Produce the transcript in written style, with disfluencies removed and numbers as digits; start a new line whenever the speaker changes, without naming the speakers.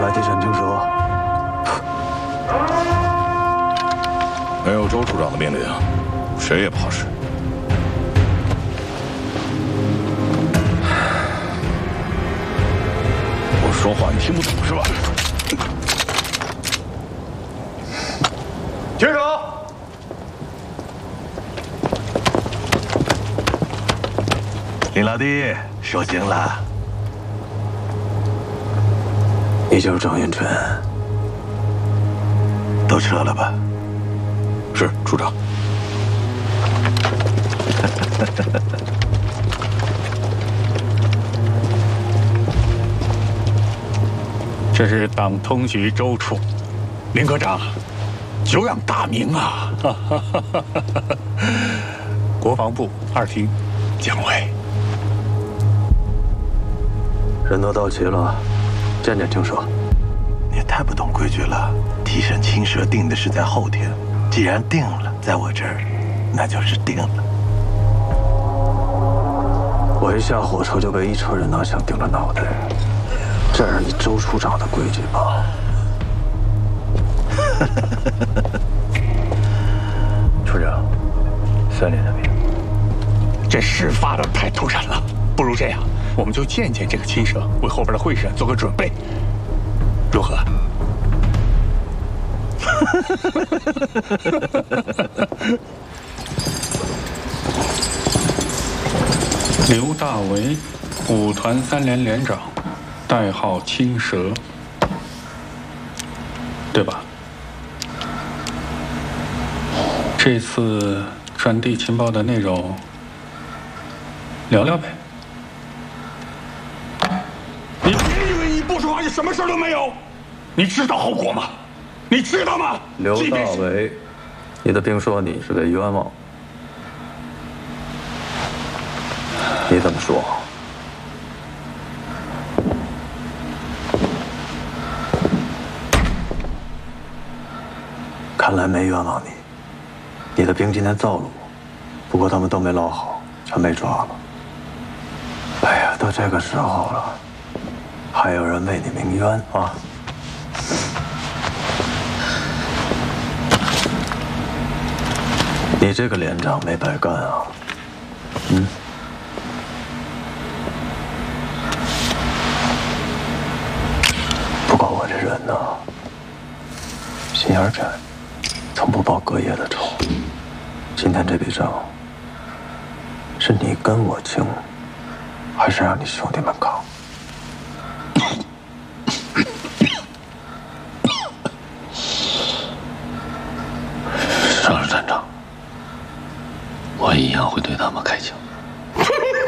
来替沈青蛇。
没有周处长的命令，谁也不好使。我说话你听不懂是吧？
青蛇，
林老弟，收刑了。
你就是张云晨。
都撤了吧？
是处长。
这是党通局周处，林科长，久仰大名啊！国防部2厅蒋伟，
人都到齐了，见见青蛇。
你也太不懂规矩了。提审青蛇定的是在后天，既然定了，在我这儿，那就是定了。
我一下火车就被一车人拿枪顶了脑袋，这是你周处长的规矩吧？处长，3连的命。
这事发的太突然了，不如这样，我们就见见这个青蛇，为后边的会审做个准备，如何？刘大为，5团3连连长，代号青蛇，对吧？这次传递情报的内容，聊聊呗。你别以为你不说话就什么事都没有，你知道后果吗？你知道吗？
刘大为，你的兵说你是个冤枉，你怎么说？看来没冤枉你。你的兵今天造路，不过他们都没捞好，全被抓了。哎呀，都这个时候了，还有人为你鸣冤啊！你这个连长没白干啊！不过我这人呢，心眼窄，从不报隔夜的仇。今天这笔账，是你跟我清，还是让你兄弟们扛？
上了战场，我一样会对他们开枪。